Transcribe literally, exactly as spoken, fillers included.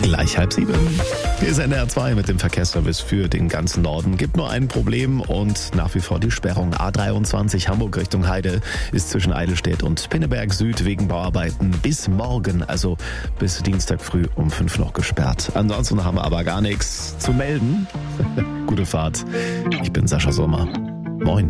Gleich halb sieben. Hier ist N D R zwei mit dem Verkehrsservice für den ganzen Norden. Gibt nur ein Problem und nach wie vor die Sperrung. A dreiundzwanzig Hamburg Richtung Heide ist zwischen Eidelstedt und Pinneberg Süd wegen Bauarbeiten bis morgen, also bis Dienstag früh um fünf noch gesperrt. Ansonsten haben wir aber gar nichts zu melden. Gute Fahrt. Ich bin Sascha Sommer. Moin.